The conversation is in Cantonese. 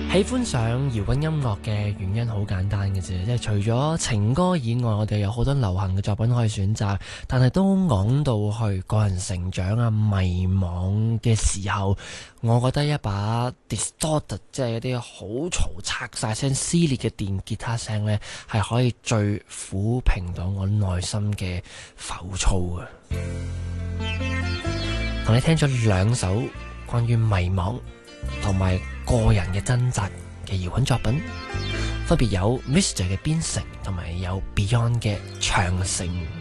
喜歡上搖滾音樂嘅原因好簡單嘅啫，即係除咗情歌以外，我哋有好多流行嘅作品可以選擇，但係都講到去個人成長啊、迷惘嘅時候，我覺得一把 distorted 即係一啲好嘈、拆晒聲、撕裂嘅電吉他聲呢，係可以最撫平到我內心嘅浮躁嘅。同你聽咗兩首關於迷惘同埋個人嘅掙扎嘅搖滾作品，分別有 Mr. 嘅邊城同埋有 Beyond 嘅長城。